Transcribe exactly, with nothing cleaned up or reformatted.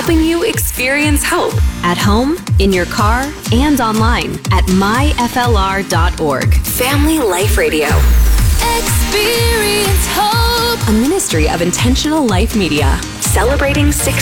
helping you experience hope at home, in your car, and online at my f l r dot org. Family Life Radio. Experience hope. A ministry of Intentional Life Media, celebrating sixty